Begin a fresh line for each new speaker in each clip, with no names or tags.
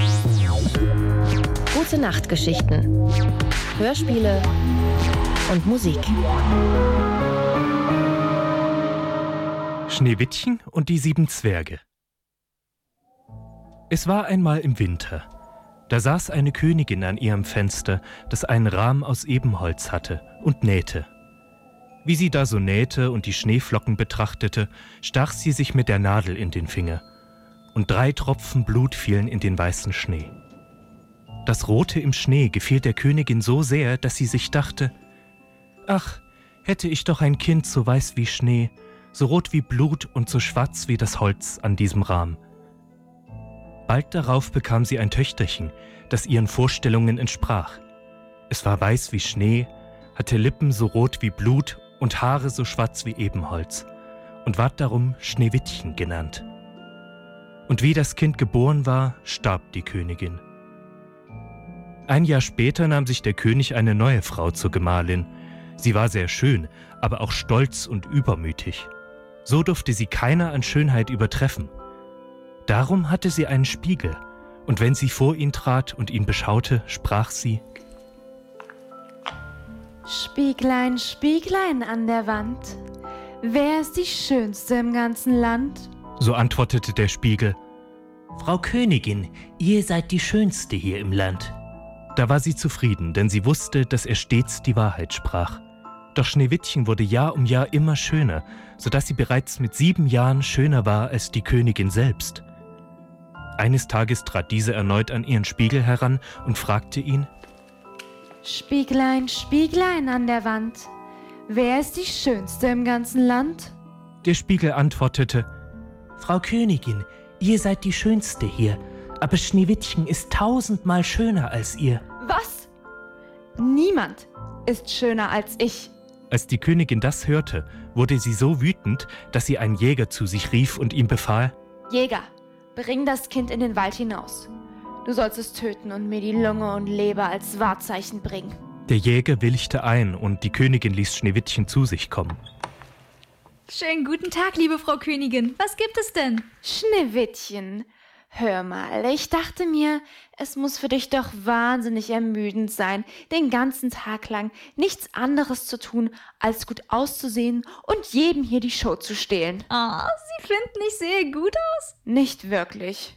Gute Nachtgeschichten, Hörspiele und Musik.
Schneewittchen und die 7 Zwerge. Es war einmal im Winter. Da saß eine Königin an ihrem Fenster, das einen Rahmen aus Ebenholz hatte, und nähte. Wie sie da so nähte und die Schneeflocken betrachtete, stach sie sich mit der Nadel in den Finger, und 3 Tropfen Blut fielen in den weißen Schnee. Das Rote im Schnee gefiel der Königin so sehr, dass sie sich dachte: Ach, hätte ich doch ein Kind so weiß wie Schnee, so rot wie Blut und so schwarz wie das Holz an diesem Rahmen. Bald darauf bekam sie ein Töchterchen, das ihren Vorstellungen entsprach. Es war weiß wie Schnee, hatte Lippen so rot wie Blut und Haare so schwarz wie Ebenholz und ward darum Schneewittchen genannt. Und wie das Kind geboren war, starb die Königin. Ein Jahr später nahm sich der König eine neue Frau zur Gemahlin. Sie war sehr schön, aber auch stolz und übermütig. So durfte sie keiner an Schönheit übertreffen. Darum hatte sie einen Spiegel, und wenn sie vor ihn trat und ihn beschaute, sprach sie:
Spieglein, Spieglein an der Wand, wer ist die Schönste im ganzen Land?
So antwortete der Spiegel: Frau Königin, ihr seid die Schönste hier im Land. Da war sie zufrieden, denn sie wusste, dass er stets die Wahrheit sprach. Doch Schneewittchen wurde Jahr um Jahr immer schöner, sodass sie bereits mit 7 Jahren schöner war als die Königin selbst. Eines Tages trat diese erneut an ihren Spiegel heran und fragte ihn:
Spieglein, Spieglein an der Wand, wer ist die Schönste im ganzen Land?
Der Spiegel antwortete: Frau Königin, ihr seid die Schönste hier, aber Schneewittchen ist 1000-mal schöner als ihr.
Was? Niemand ist schöner als ich.
Als die Königin das hörte, wurde sie so wütend, dass sie einen Jäger zu sich rief und ihm befahl:
Jäger, bring das Kind in den Wald hinaus. Du sollst es töten und mir die Lunge und Leber als Wahrzeichen bringen.
Der Jäger willigte ein und die Königin ließ Schneewittchen zu sich kommen.
Schönen guten Tag, liebe Frau Königin. Was gibt es denn?
Schneewittchen, hör mal, ich dachte mir, es muss für dich doch wahnsinnig ermüdend sein, den ganzen Tag lang nichts anderes zu tun, als gut auszusehen und jedem hier die Show zu stehlen.
Oh, Sie finden, ich sehe gut aus?
Nicht wirklich.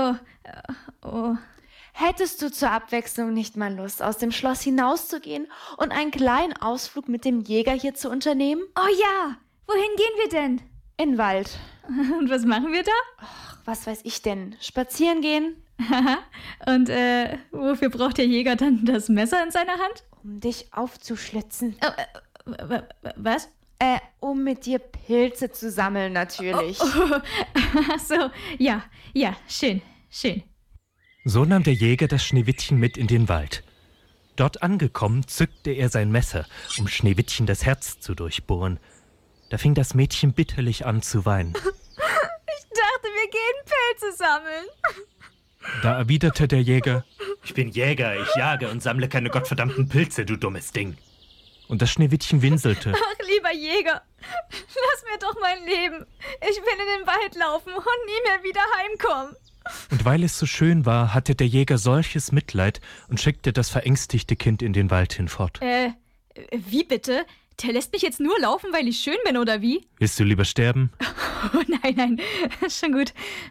Oh.
Hättest du zur Abwechslung nicht mal Lust, aus dem Schloss hinauszugehen und einen kleinen Ausflug mit dem Jäger hier zu unternehmen?
Oh ja, wohin gehen wir denn?
In den Wald.
Und was machen wir da?
Ach, was weiß ich denn? Spazieren gehen?
Und wofür braucht der Jäger dann das Messer in seiner Hand?
Um dich aufzuschlitzen.
Was?
Um mit dir Pilze zu sammeln, natürlich.
Ach so, ja, schön.
So nahm der Jäger das Schneewittchen mit in den Wald. Dort angekommen, zückte er sein Messer, um Schneewittchen das Herz zu durchbohren. Da fing das Mädchen bitterlich an zu weinen.
Ich dachte, wir gehen Pilze sammeln.
Da erwiderte der Jäger: Ich bin Jäger, ich jage und sammle keine gottverdammten Pilze, du dummes Ding. Und das Schneewittchen winselte.
Ach, lieber Jäger, lass mir doch mein Leben. Ich will in den Wald laufen und nie mehr wieder heimkommen.
Und weil es so schön war, hatte der Jäger solches Mitleid und schickte das verängstigte Kind in den Wald hinfort.
Wie bitte? Der lässt mich jetzt nur laufen, weil ich schön bin, oder wie?
Willst du lieber sterben?
Oh nein, schon gut.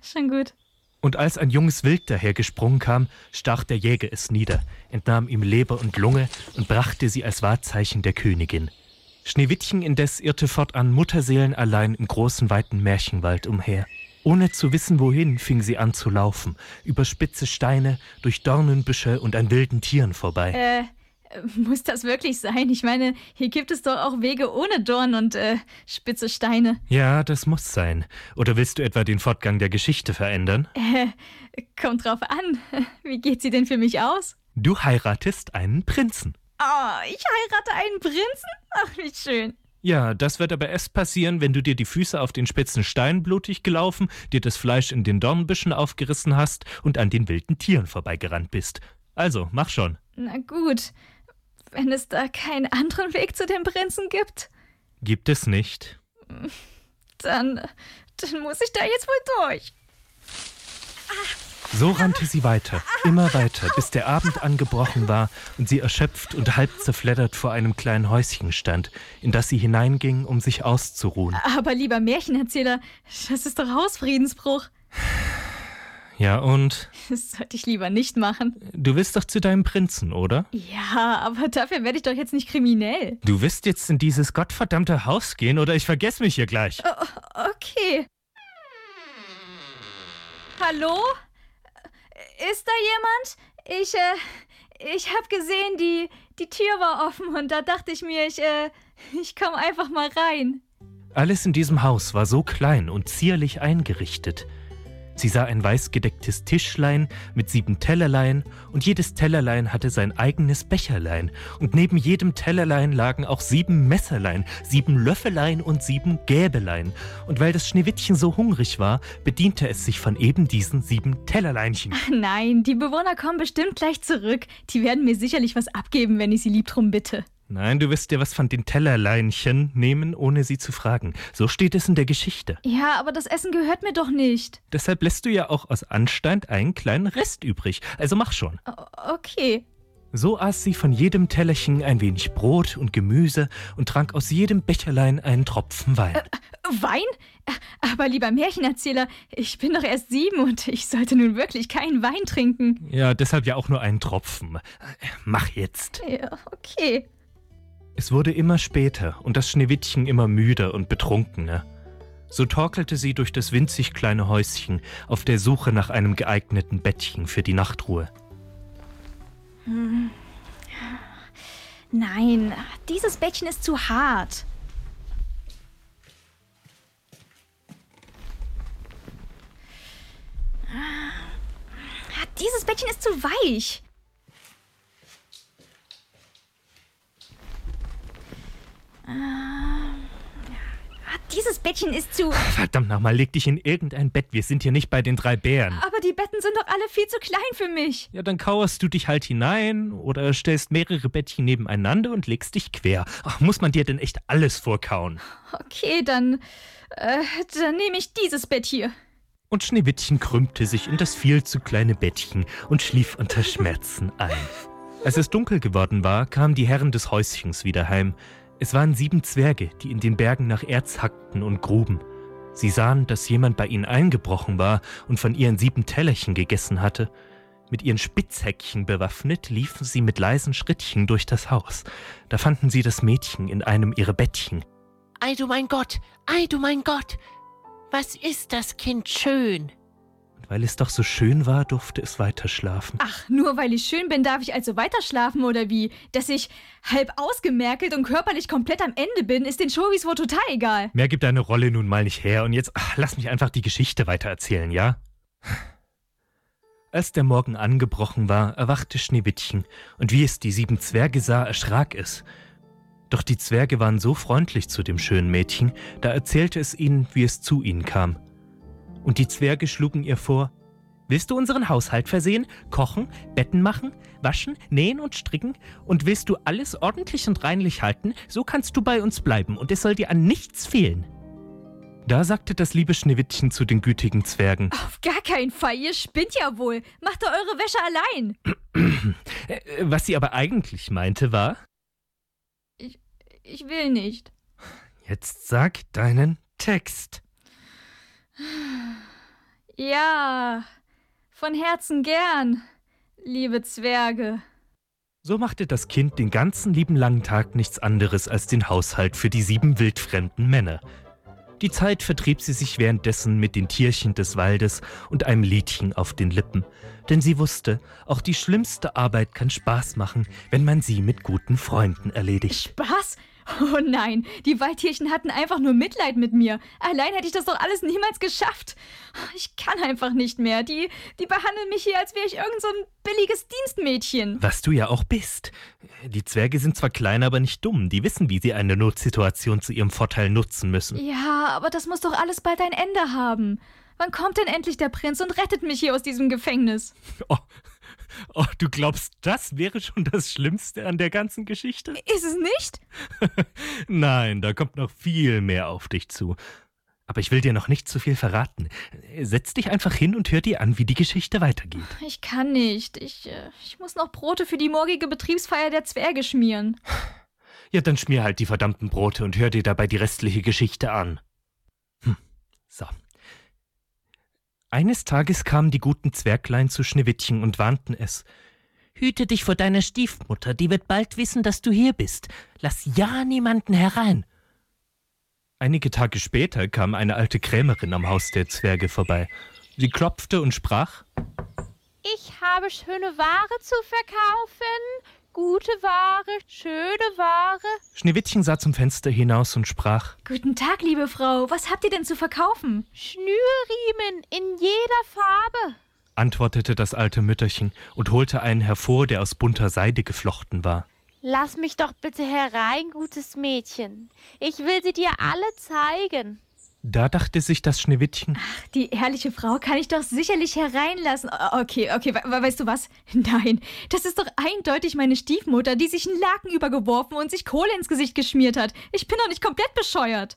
Und als ein junges Wild dahergesprungen kam, stach der Jäger es nieder, entnahm ihm Leber und Lunge und brachte sie als Wahrzeichen der Königin. Schneewittchen indes irrte fortan mutterseelenallein im großen, weiten Märchenwald umher. Ohne zu wissen, wohin, fing sie an zu laufen, über spitze Steine, durch Dornenbüsche und an wilden Tieren vorbei.
Muss das wirklich sein? Ich meine, hier gibt es doch auch Wege ohne Dorn und spitze Steine.
Ja, das muss sein. Oder willst du etwa den Fortgang der Geschichte verändern?
Kommt drauf an. Wie geht sie denn für mich aus?
Du heiratest einen Prinzen.
Oh, ich heirate einen Prinzen? Ach, wie schön.
Ja, das wird aber erst passieren, wenn du dir die Füße auf den spitzen Steinen blutig gelaufen, dir das Fleisch in den Dornbüschen aufgerissen hast und an den wilden Tieren vorbeigerannt bist. Also, mach schon.
Na gut, wenn es da keinen anderen Weg zu dem Prinzen gibt.
Gibt es nicht.
Dann muss ich da jetzt wohl durch.
So rannte sie weiter, immer weiter, bis der Abend angebrochen war und sie erschöpft und halb zerfleddert vor einem kleinen Häuschen stand, in das sie hineinging, um sich auszuruhen.
Aber lieber Märchenerzähler, das ist doch Hausfriedensbruch.
Ja, und?
Das sollte ich lieber nicht machen.
Du willst doch zu deinem Prinzen, oder?
Ja, aber dafür werde ich doch jetzt nicht kriminell.
Du wirst jetzt in dieses gottverdammte Haus gehen, oder ich vergesse mich hier gleich.
Okay. Hallo? Ist da jemand? Ich habe gesehen, die Tür war offen und da dachte ich mir, ich komme einfach mal rein.
Alles in diesem Haus war so klein und zierlich eingerichtet. Sie sah ein weißgedecktes Tischlein mit 7 Tellerlein und jedes Tellerlein hatte sein eigenes Becherlein und neben jedem Tellerlein lagen auch 7 Messerlein, 7 Löffelein und 7 Gäbelein. Und weil das Schneewittchen so hungrig war, bediente es sich von eben diesen 7 Tellerleinchen.
Ach nein, die Bewohner kommen bestimmt gleich zurück. Die werden mir sicherlich was abgeben, wenn ich sie lieb drum bitte.
Nein, du wirst dir was von den Tellerleinchen nehmen, ohne sie zu fragen. So steht es in der Geschichte.
Ja, aber das Essen gehört mir doch nicht.
Deshalb lässt du ja auch aus Anstand einen kleinen Rest übrig. Also mach schon.
Okay.
So aß sie von jedem Tellerchen ein wenig Brot und Gemüse und trank aus jedem Becherlein einen Tropfen Wein.
Wein? Aber lieber Märchenerzähler, ich bin doch erst 7 und ich sollte nun wirklich keinen Wein trinken.
Ja, deshalb ja auch nur einen Tropfen. Mach jetzt.
Ja, okay.
Es wurde immer später und das Schneewittchen immer müder und betrunkener. So torkelte sie durch das winzig kleine Häuschen auf der Suche nach einem geeigneten Bettchen für die Nachtruhe.
Nein, dieses Bettchen ist zu hart. Dieses Bettchen ist zu weich. Dieses Bettchen ist zu...
Verdammt nochmal, leg dich in irgendein Bett. Wir sind hier nicht bei den 3 Bären.
Aber die Betten sind doch alle viel zu klein für mich.
Ja, dann kauerst du dich halt hinein oder stellst mehrere Bettchen nebeneinander und legst dich quer. Ach, muss man dir denn echt alles vorkauen?
Okay, dann nehme ich dieses Bett hier.
Und Schneewittchen krümmte sich in das viel zu kleine Bettchen und schlief unter Schmerzen ein. Als es dunkel geworden war, kamen die Herren des Häuschens wieder heim. Es waren 7 Zwerge, die in den Bergen nach Erz hackten und gruben. Sie sahen, dass jemand bei ihnen eingebrochen war und von ihren 7 Tellerchen gegessen hatte. Mit ihren Spitzhäckchen bewaffnet liefen sie mit leisen Schrittchen durch das Haus. Da fanden sie das Mädchen in einem ihrer Bettchen.
Ei du mein Gott, was ist das Kind schön?
Und weil es doch so schön war, durfte es weiter schlafen.
Ach, nur weil ich schön bin, darf ich also weiter schlafen oder wie? Dass ich halb ausgemerkelt und körperlich komplett am Ende bin, ist den Schowis wohl total egal.
Mehr gibt deine Rolle nun mal nicht her und jetzt lass mich einfach die Geschichte weitererzählen, ja? Als der Morgen angebrochen war, erwachte Schneewittchen und wie es die 7 Zwerge sah, erschrak es. Doch die Zwerge waren so freundlich zu dem schönen Mädchen, da erzählte es ihnen, wie es zu ihnen kam. Und die Zwerge schlugen ihr vor: Willst du unseren Haushalt versehen, kochen, Betten machen, waschen, nähen und stricken? Und willst du alles ordentlich und reinlich halten, so kannst du bei uns bleiben und es soll dir an nichts fehlen. Da sagte das liebe Schneewittchen zu den gütigen Zwergen:
Auf gar keinen Fall, ihr spinnt ja wohl. Macht doch eure Wäsche allein.
Was sie aber eigentlich meinte war:
Ich will nicht.
Jetzt sag deinen Text.
Ja, von Herzen gern, liebe Zwerge.
So machte das Kind den ganzen lieben langen Tag nichts anderes als den Haushalt für die 7 wildfremden Männer. Die Zeit vertrieb sie sich währenddessen mit den Tierchen des Waldes und einem Liedchen auf den Lippen. Denn sie wusste, auch die schlimmste Arbeit kann Spaß machen, wenn man sie mit guten Freunden erledigt.
Spaß? Oh nein, die Waldtierchen hatten einfach nur Mitleid mit mir. Allein hätte ich das doch alles niemals geschafft. Ich kann einfach nicht mehr. Die behandeln mich hier, als wäre ich irgend so ein billiges Dienstmädchen.
Was du ja auch bist. Die Zwerge sind zwar klein, aber nicht dumm. Die wissen, wie sie eine Notsituation zu ihrem Vorteil nutzen müssen.
Ja, aber das muss doch alles bald ein Ende haben. Wann kommt denn endlich der Prinz und rettet mich hier aus diesem Gefängnis?
Oh, du glaubst, das wäre schon das Schlimmste an der ganzen Geschichte?
Ist es nicht?
Nein, da kommt noch viel mehr auf dich zu. Aber ich will dir noch nicht zu viel verraten. Setz dich einfach hin und hör dir an, wie die Geschichte weitergeht.
Ich kann nicht. Ich muss noch Brote für die morgige Betriebsfeier der Zwerge schmieren.
Ja, dann schmier halt die verdammten Brote und hör dir dabei die restliche Geschichte an. So. Eines Tages kamen die guten Zwerglein zu Schneewittchen und warnten es.
Hüte dich vor deiner Stiefmutter, die wird bald wissen, dass du hier bist. Lass ja niemanden herein.
Einige Tage später kam eine alte Krämerin am Haus der Zwerge vorbei. Sie klopfte und sprach:
Ich habe schöne Ware zu verkaufen. Gute Ware, schöne Ware.
Schneewittchen sah zum Fenster hinaus und sprach:
Guten Tag, liebe Frau. Was habt ihr denn zu verkaufen?
Schnürriemen in jeder Farbe.
Antwortete das alte Mütterchen und holte einen hervor, der aus bunter Seide geflochten war.
Lass mich doch bitte herein, gutes Mädchen. Ich will sie dir alle zeigen.
Da dachte sich das Schneewittchen:
Die ehrliche Frau kann ich doch sicherlich hereinlassen. Okay, weißt du was? Nein, das ist doch eindeutig meine Stiefmutter, die sich einen Laken übergeworfen und sich Kohle ins Gesicht geschmiert hat. Ich bin doch nicht komplett bescheuert.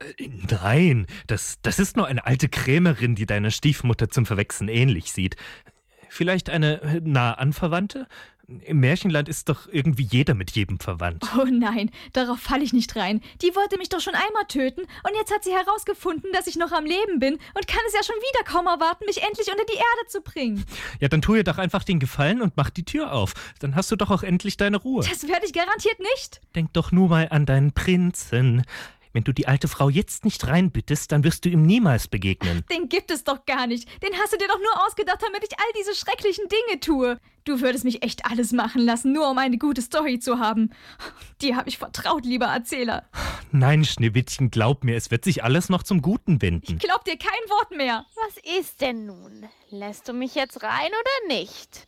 Nein, das ist nur eine alte Krämerin, die deiner Stiefmutter zum Verwechseln ähnlich sieht. Vielleicht eine nahe Anverwandte? Im Märchenland ist doch irgendwie jeder mit jedem verwandt.
Oh nein, darauf falle ich nicht rein. Die wollte mich doch schon einmal töten und jetzt hat sie herausgefunden, dass ich noch am Leben bin und kann es ja schon wieder kaum erwarten, mich endlich unter die Erde zu bringen.
Ja, dann tu ihr doch einfach den Gefallen und mach die Tür auf. Dann hast du doch auch endlich deine Ruhe.
Das werde ich garantiert nicht.
Denk doch nur mal an deinen Prinzen. Wenn du die alte Frau jetzt nicht reinbittest, dann wirst du ihm niemals begegnen.
Den gibt es doch gar nicht. Den hast du dir doch nur ausgedacht, damit ich all diese schrecklichen Dinge tue. Du würdest mich echt alles machen lassen, nur um eine gute Story zu haben. Dir habe ich vertraut, lieber Erzähler.
Nein, Schneewittchen, glaub mir, es wird sich alles noch zum Guten wenden.
Ich glaub dir kein Wort mehr.
Was ist denn nun? Lässt du mich jetzt rein oder nicht?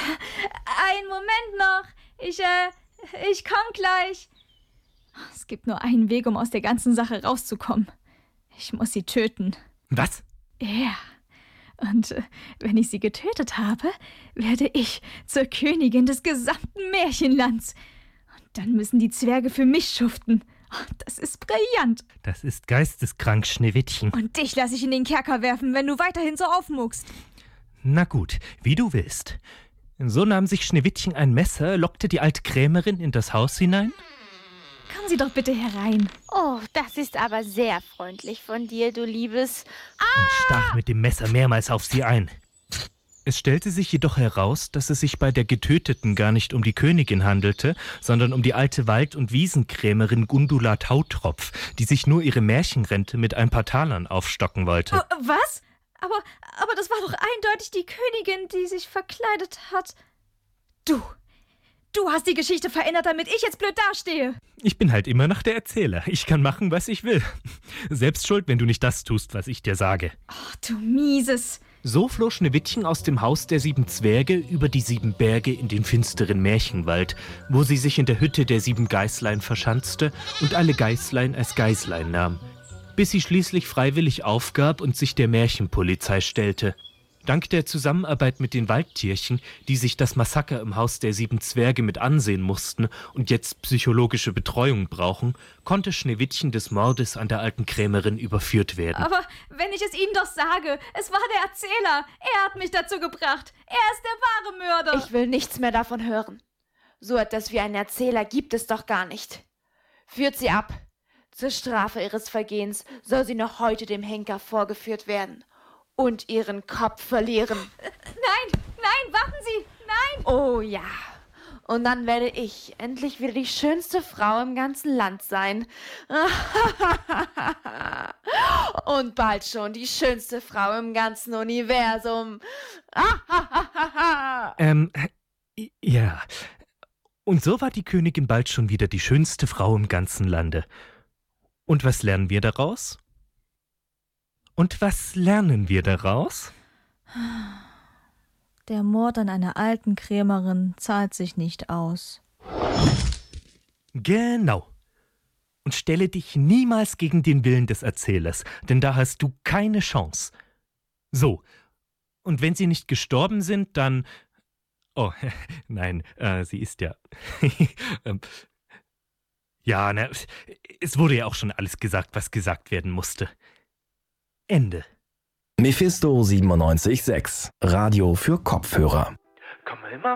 Einen Moment noch. Ich komm gleich. Es gibt nur einen Weg, um aus der ganzen Sache rauszukommen. Ich muss sie töten.
Was?
Ja. Und wenn ich sie getötet habe, werde ich zur Königin des gesamten Märchenlands. Und dann müssen die Zwerge für mich schuften. Das ist brillant.
Das ist geisteskrank, Schneewittchen.
Und dich lasse ich in den Kerker werfen, wenn du weiterhin so aufmuckst.
Na gut, wie du willst. So nahm sich Schneewittchen ein Messer, lockte die alte Krämerin in das Haus hinein.
Kommen Sie doch bitte herein.
Oh, das ist aber sehr freundlich von dir, du Liebes.
Und stach mit dem Messer mehrmals auf sie ein. Es stellte sich jedoch heraus, dass es sich bei der Getöteten gar nicht um die Königin handelte, sondern um die alte Wald- und Wiesenkrämerin Gundula Tautropf, die sich nur ihre Märchenrente mit ein paar Talern aufstocken wollte.
Was? Aber das war doch eindeutig die Königin, die sich verkleidet hat. Du hast die Geschichte verändert, damit ich jetzt blöd dastehe.
Ich bin halt immer noch der Erzähler. Ich kann machen, was ich will. Selbst schuld, wenn du nicht das tust, was ich dir sage.
Ach, du Mieses.
So floh Schneewittchen aus dem Haus der 7 Zwerge über die 7 Berge in den finsteren Märchenwald, wo sie sich in der Hütte der 7 Geißlein verschanzte und alle Geißlein als Geißlein nahm, bis sie schließlich freiwillig aufgab und sich der Märchenpolizei stellte. Dank der Zusammenarbeit mit den Waldtierchen, die sich das Massaker im Haus der 7 Zwerge mit ansehen mussten und jetzt psychologische Betreuung brauchen, konnte Schneewittchen des Mordes an der alten Krämerin überführt werden.
Aber wenn ich es Ihnen doch sage, es war der Erzähler. Er hat mich dazu gebracht. Er ist der wahre Mörder.
Ich will nichts mehr davon hören. So etwas wie einen Erzähler gibt es doch gar nicht. Führt sie ab. Zur Strafe ihres Vergehens soll sie noch heute dem Henker vorgeführt werden. Und ihren Kopf verlieren.
Nein, warten Sie, nein!
Oh ja, und dann werde ich endlich wieder die schönste Frau im ganzen Land sein. Und bald schon die schönste Frau im ganzen Universum.
Ja. Und so war die Königin bald schon wieder die schönste Frau im ganzen Lande. Und was lernen wir daraus?
Der Mord an einer alten Krämerin zahlt sich nicht aus.
Genau. Und stelle dich niemals gegen den Willen des Erzählers, denn da hast du keine Chance. So, und wenn sie nicht gestorben sind, dann... Oh, nein, sie ist ja... Ja, es wurde ja auch schon alles gesagt, was gesagt werden musste. Ende.
Mephisto 97.6, Radio für Kopfhörer.
Komm mal immer